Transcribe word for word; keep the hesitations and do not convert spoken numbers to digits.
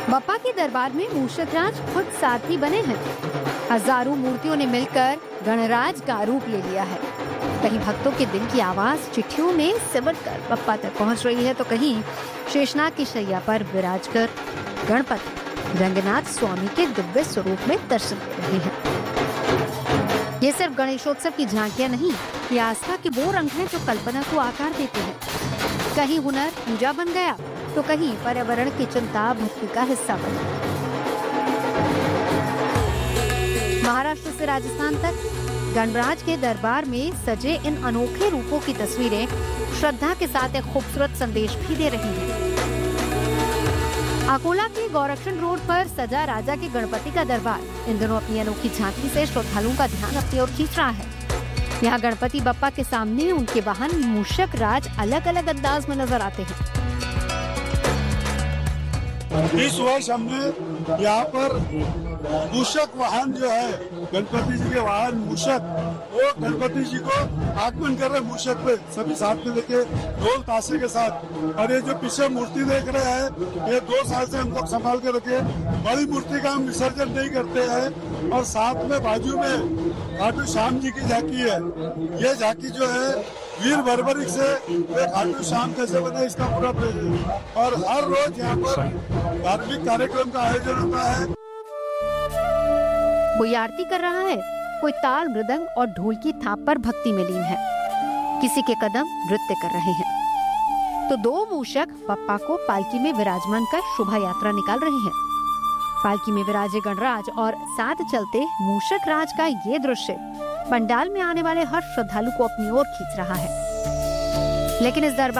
बप्पा के दरबार में मूषक राज खुद सारथी बने हैं। हजारों मूर्तियों ने मिलकर गणराज का रूप ले लिया है। कहीं भक्तों के दिल की आवाज चिट्ठियों में सिमट कर बप्पा तक पहुंच रही है, तो कहीं शेषनाग की शैया पर विराज कर गणपति रंगनाथ स्वामी के दिव्य स्वरूप में दर्शन दे रहे हैं। ये सिर्फ गणेशोत्सव की झांकियां नहीं, ये आस्था के वो रंग हैं जो कल्पना को आकार देते हैं। कहीं हुनर पूजा बन गया, तो कहीं पर्यावरण की चिंता भक्ति का हिस्सा बन गई। महाराष्ट्र से राजस्थान तक गणराज के दरबार में सजे इन अनोखे रूपों की तस्वीरें श्रद्धा के साथ एक खूबसूरत संदेश भी दे रही हैं। अकोला के गोरक्षण रोड पर सजा राजा के गणपति का दरबार इन दिनों अपनी अनोखी झांकी से श्रद्धालुओं का ध्यान अपनी ओर खींच रहा है। यहाँ गणपति बप्पा के सामने उनके वाहन मूषक राज अलग अलग अंदाज में नजर आते हैं। इस वर्ष हमने यहाँ पर मूषक वाहन जो है, गणपति जी के वाहन मूषक, वो गणपति जी को आगमन कर रहे मूषक पे सभी साथ में लेके ढोल ताशे के साथ। और ये जो पीछे मूर्ति देख रहे हैं, ये दो साल से हम लोग संभाल के रखे। बड़ी मूर्ति का हम विसर्जन नहीं करते हैं। और साथ में बाजू में खाटू श्याम जी की झांकी है। ये झांकी जो है वीर बर्बरिक से खाटू श्याम कैसे बने, इसका पूरा प्रेम। और हर रोज यहाँ पर धार्मिक कार्यक्रम का आयोजन होता है। कोई आरती कर रहा है, कोई ताल मृदंग और ढोल की थाप पर भक्ति में लीन है, किसी के कदम नृत्य कर रहे हैं, तो दो मूषक बप्पा को पालकी में विराजमान कर शोभा यात्रा निकाल रहे हैं। पालकी में विराजे गणराज और साथ चलते मूषक राज का ये दृश्य पंडाल में आने वाले हर श्रद्धालु को अपनी ओर खींच रहा है। लेकिन इस दरबार